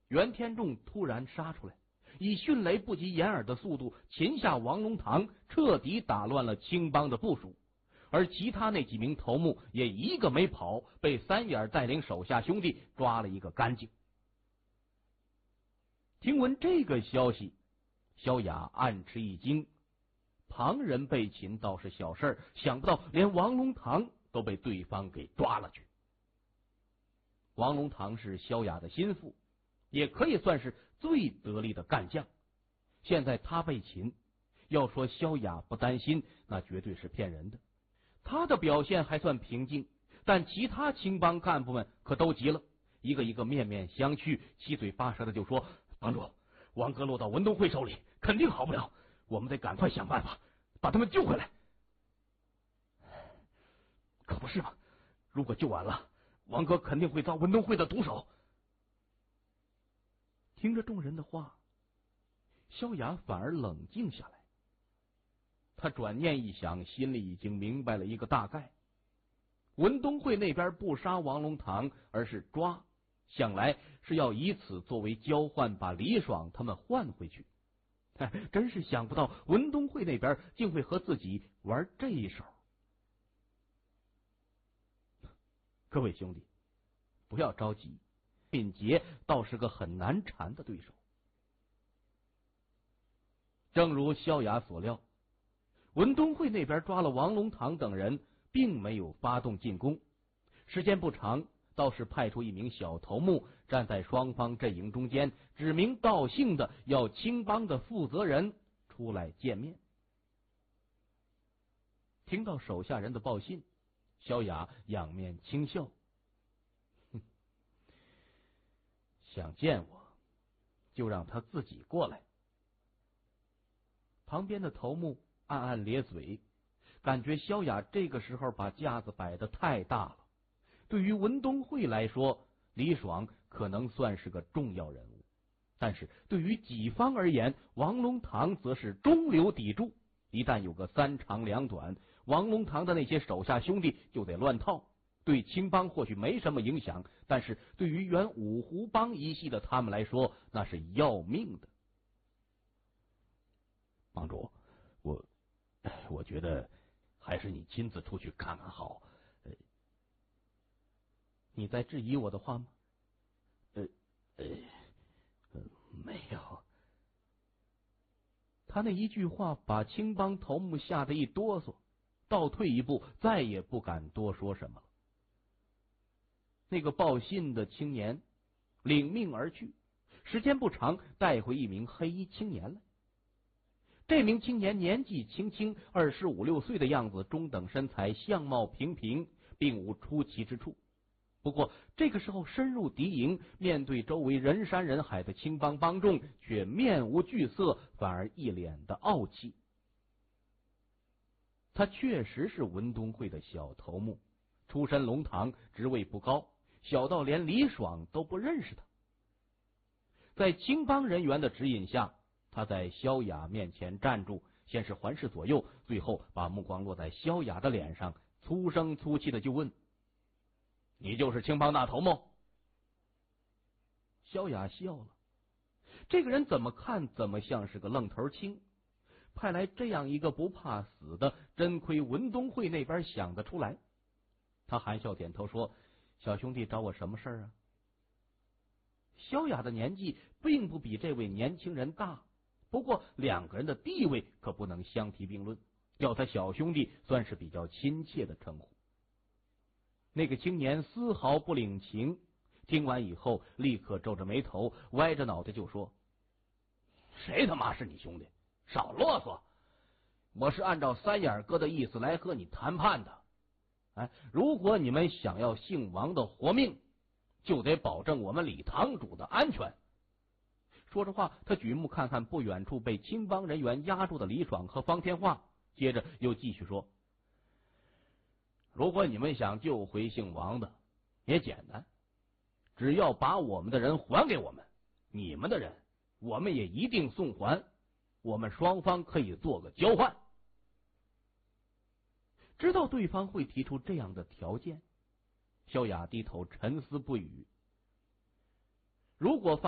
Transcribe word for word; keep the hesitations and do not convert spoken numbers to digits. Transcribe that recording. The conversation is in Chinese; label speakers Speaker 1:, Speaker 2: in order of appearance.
Speaker 1: 袁天仲突然杀出来，以迅雷不及掩耳的速度擒下王龙堂，彻底打乱了青帮的部署。而其他那几名头目也一个没跑，被三眼带领手下兄弟抓了一个干净。听闻这个消息，萧雅暗吃一惊。旁人被擒倒是小事，想不到连王龙堂都被对方给抓了去。王龙堂是萧雅的心腹，也可以算是最得力的干将。现在他被擒，要说萧雅不担心，那绝对是骗人的。他的表现还算平静，但其他青帮干部们可都急了，一个一个面面相觑，七嘴八舌的就说：帮主，王哥落到文东会手里，肯定好不了，我们得赶快想办法把他们救回来。可不是嘛，如果救晚了，王哥肯定会遭文东会的毒手。听着众人的话，萧雅反而冷静下来。他转念一想，心里已经明白了一个大概。文东会那边不杀王龙堂，而是抓，想来是要以此作为交换，把李爽他们换回去。真是想不到文东会那边竟会和自己玩这一手。各位兄弟，不要着急，敏捷倒是个很难缠的对手。正如萧雅所料，文东会那边抓了王龙堂等人，并没有发动进攻。时间不长，倒是派出一名小头目站在双方阵营中间，指名道姓的要青帮的负责人出来见面。听到手下人的报信，萧雅仰面轻笑：哼，想见我就让他自己过来。旁边的头目暗暗咧嘴，感觉萧雅这个时候把架子摆得太大了。对于文东会来说，李爽可能算是个重要人物，但是对于己方而言，王龙堂则是中流砥柱。一旦有个三长两短，王龙堂的那些手下兄弟就得乱套。对青帮或许没什么影响，但是对于原五湖帮一系的他们来说，那是要命的。帮主，我我觉得还是你亲自出去看看好。呃，你在质疑我的话吗？呃呃呃，没有。他那一句话把青帮头目吓得一哆嗦，倒退一步，再也不敢多说什么了。那个报信的青年领命而去，时间不长，带回一名黑衣青年来。这名青年年纪轻轻，二十五六岁的样子，中等身材，相貌平平，并无出奇之处。不过这个时候深入敌营，面对周围人山人海的青帮帮众，却面无惧色，反而一脸的傲气。他确实是文东会的小头目，出身龙堂，职位不高，小到连李爽都不认识他。在青帮人员的指引下，他在萧雅面前站住，先是环视左右，最后把目光落在萧雅的脸上，粗声粗气的就问：你就是青帮大头目？萧雅笑了，这个人怎么看怎么像是个愣头青，派来这样一个不怕死的，真亏文东会那边想得出来。他含笑点头说：小兄弟找我什么事啊？萧雅的年纪并不比这位年轻人大，不过两个人的地位可不能相提并论，叫他小兄弟算是比较亲切的称呼。那个青年丝毫不领情，听完以后立刻皱着眉头，歪着脑袋就说：谁他妈是你兄弟？少啰嗦！我是按照三眼哥的意思来和你谈判的。哎，如果你们想要姓王的活命，就得保证我们李堂主的安全。说着话，他举目看看不远处被青帮人员压住的李爽和方天化，接着又继续说：如果你们想救回姓王的，也简单，只要把我们的人还给我们，你们的人我们也一定送还，我们双方可以做个交换。知道对方会提出这样的条件，萧雅低头沉思不语。如果